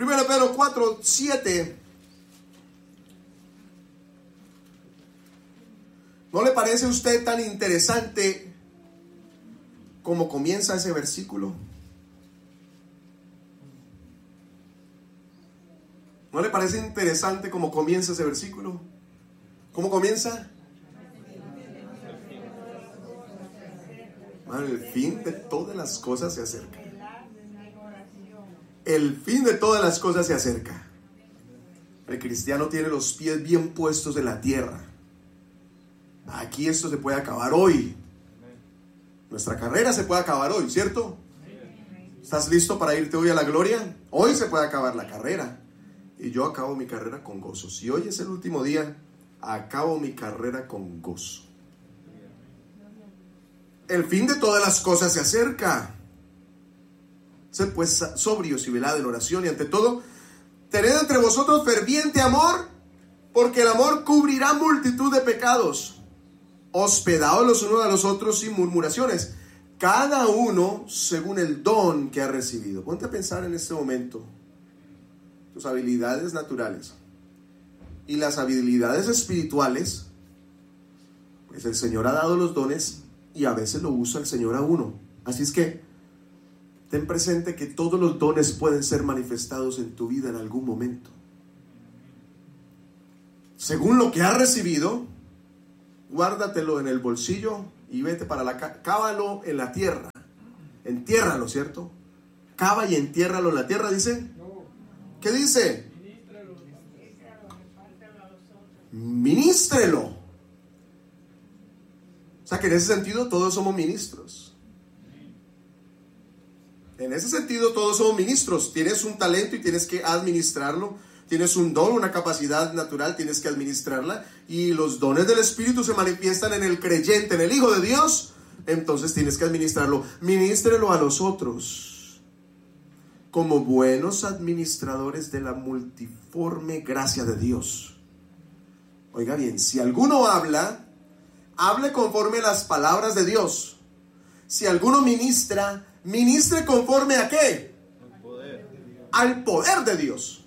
1 Pedro 4:7. ¿No le parece a usted tan interesante como comienza ese versículo? ¿No le parece interesante cómo comienza ese versículo? ¿Cómo comienza? El fin de todas las cosas se acerca. El fin de todas las cosas se acerca. El cristiano tiene los pies bien puestos en la tierra. Aquí esto se puede acabar hoy. Nuestra carrera se puede acabar hoy, ¿cierto? ¿Estás listo para irte hoy a la gloria? Hoy se puede acabar la carrera. Y yo acabo mi carrera con gozo. Si hoy es el último día, acabo mi carrera con gozo. El fin de todas las cosas se acerca. Sed pues sobrios y velad en oración, y ante todo, tened entre vosotros ferviente amor, porque el amor cubrirá multitud de pecados. Hospedaos los unos a los otros sin murmuraciones, cada uno según el don que ha recibido. Ponte a pensar en este momento tus habilidades naturales y las habilidades espirituales. Pues el Señor ha dado los dones y a veces lo usa el Señor a uno. Así es que ten presente que todos los dones pueden ser manifestados en tu vida en algún momento. Según lo que has recibido, guárdatelo en el bolsillo y vete para la cábalo en la tierra. Entiérralo, ¿cierto? Cava y entiérralo en la tierra, dice. ¿Qué dice? Ministrelo. O sea que en ese sentido todos somos ministros. En ese sentido todos somos ministros. Tienes un talento y tienes que administrarlo. Tienes un don, una capacidad natural, tienes que administrarla. Y los dones del Espíritu se manifiestan en el creyente, en el Hijo de Dios. Entonces tienes que administrarlo. Ministrelo a los otros como buenos administradores de la multiforme gracia de Dios. Oiga bien, si alguno habla, hable conforme a las palabras de Dios. Si alguno ministra, ministre conforme a ¿qué? Al poder de Dios.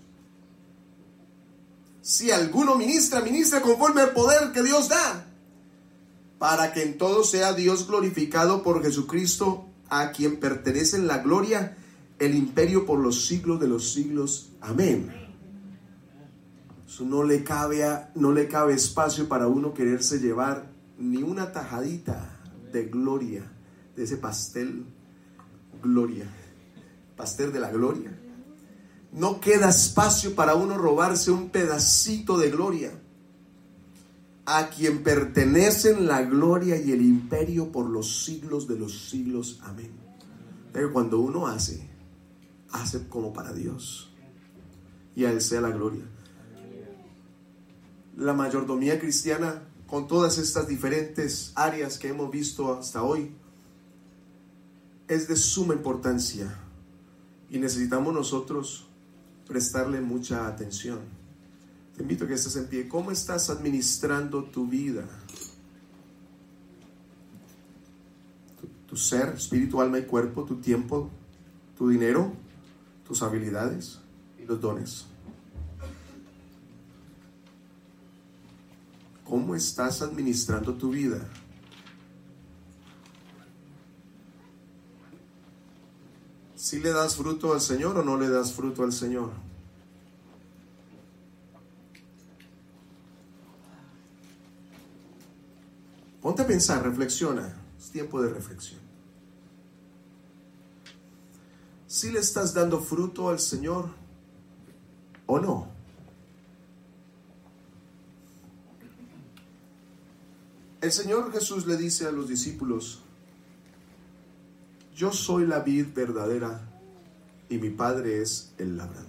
Si alguno ministra, ministre conforme al poder que Dios da, para que en todo sea Dios glorificado por Jesucristo, a quien pertenecen la gloria, el imperio por los siglos de los siglos. Amén. Eso no le cabe espacio para uno quererse llevar ni una tajadita de gloria, de ese pastel gloria, pastel de la gloria. No queda espacio para uno robarse un pedacito de gloria. A quien pertenecen la gloria y el imperio por los siglos de los siglos. Amén. Pero cuando uno hace como para Dios, y a Él sea la gloria. La mayordomía cristiana, con todas estas diferentes áreas que hemos visto hasta hoy, es de suma importancia y necesitamos nosotros prestarle mucha atención. Te invito a que estés en pie. ¿Cómo estás administrando tu vida? Tu ser, espíritu, alma y cuerpo, tu tiempo, tu dinero, tus habilidades y los dones. ¿Cómo estás administrando tu vida? ¿Sí le das fruto al Señor o no le das fruto al Señor? Ponte a pensar, reflexiona. Es tiempo de reflexión. ¿Sí le estás dando fruto al Señor o no? El Señor Jesús le dice a los discípulos: yo soy la vid verdadera y mi Padre es el labrador.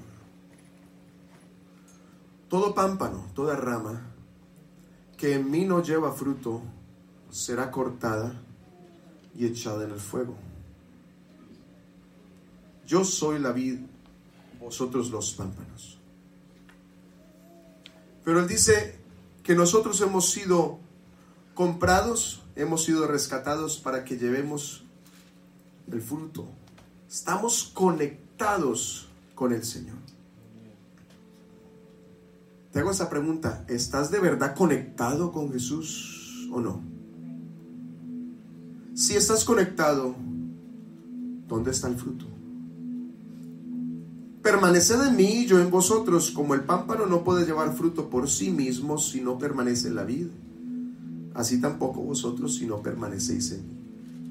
Todo pámpano, toda rama que en mí no lleva fruto será cortada y echada en el fuego. Yo soy la vid, vosotros los pámpanos. Pero Él dice que nosotros hemos sido comprados, hemos sido rescatados para que llevemos el fruto. Estamos conectados con el Señor. Te hago esa pregunta: ¿estás de verdad conectado con Jesús o no? Si estás conectado, ¿dónde está el fruto? Permaneced en mí y yo en vosotros. Como el pámpano no puede llevar fruto por sí mismo si no permanece en la vid, así tampoco vosotros si no permanecéis en mí.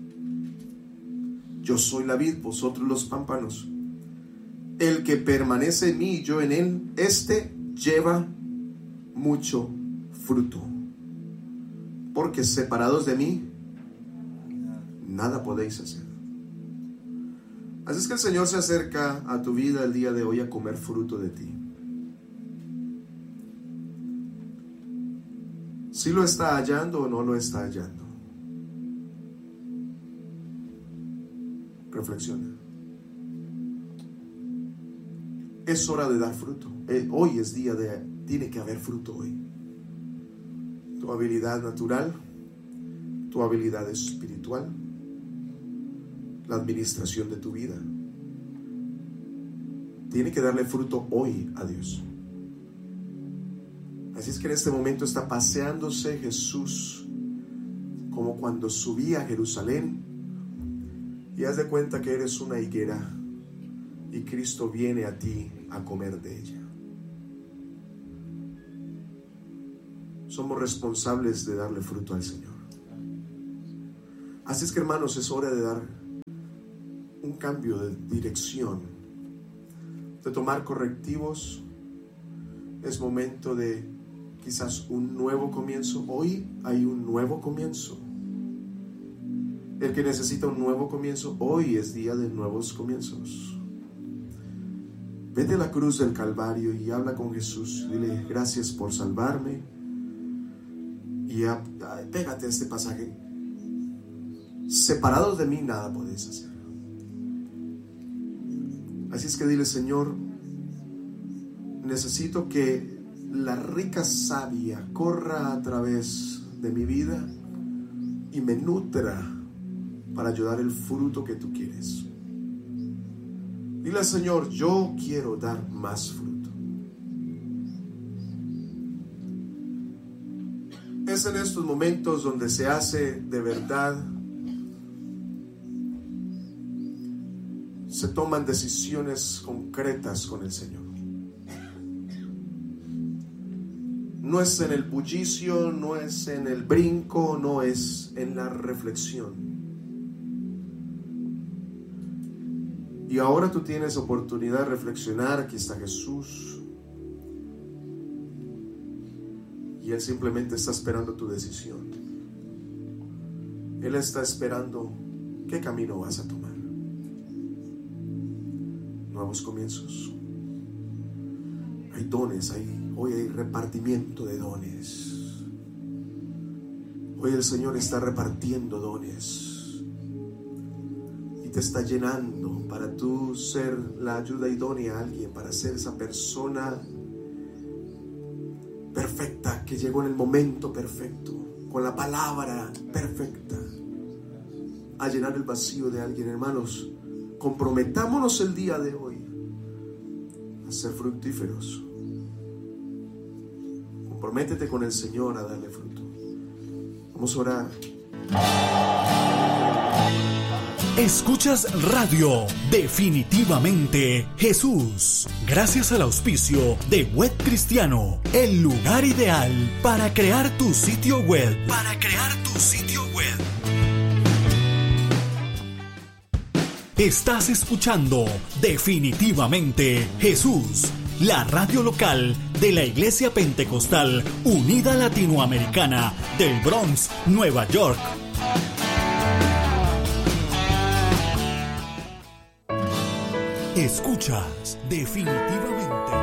Yo soy la vid, vosotros los pámpanos. El que permanece en mí y yo en él, este lleva mucho fruto, porque separados de mí nada podéis hacer. Así es que el Señor se acerca a tu vida el día de hoy a comer fruto de ti. ¿Sí lo está hallando o no lo está hallando? Reflexiona. Es hora de dar fruto. Hoy es día tiene que haber fruto hoy. Tu habilidad natural, tu habilidad espiritual, la administración de tu vida, tiene que darle fruto hoy a Dios. Así es que en este momento está paseándose Jesús como cuando subía a Jerusalén, y haz de cuenta que eres una higuera y Cristo viene a ti a comer de ella. Somos responsables de darle fruto al Señor. Así es que, hermanos, es hora de dar un cambio de dirección, de tomar correctivos. Es momento de quizás un nuevo comienzo. Hoy hay un nuevo comienzo. El que necesita un nuevo comienzo, hoy es día de nuevos comienzos. Vete a la cruz del Calvario y habla con Jesús. Dile: gracias por salvarme. Y pégate a este pasaje: separados de mí nada podéis hacer. Así es que dile: Señor, necesito que la rica savia corra a través de mi vida y me nutra para ayudar el fruto que tú quieres. Dile al Señor: yo quiero dar más fruto. Es en estos momentos donde se hace de verdad, se toman decisiones concretas con el Señor. No es en el bullicio, no es en el brinco, no es en la reflexión. Y ahora tú tienes oportunidad de reflexionar. Aquí está Jesús. Y Él simplemente está esperando tu decisión. Él está esperando qué camino vas a tomar. Nuevos comienzos. Hay dones, hoy hay repartimiento de dones. Hoy el Señor está repartiendo dones y te está llenando para tú ser la ayuda idónea a alguien, para ser esa persona perfecta que llegó en el momento perfecto, con la palabra perfecta, a llenar el vacío de alguien. Hermanos, comprometámonos el día de hoy a ser fructíferos. Comprométete con el Señor a darle fruto. Vamos a orar. Escuchas Radio Definitivamente Jesús, gracias al auspicio de Web Cristiano, el lugar ideal para crear tu sitio web. Estás escuchando Definitivamente Jesús, la radio local de la Iglesia Pentecostal Unida Latinoamericana del Bronx, Nueva York. Escuchas Definitivamente.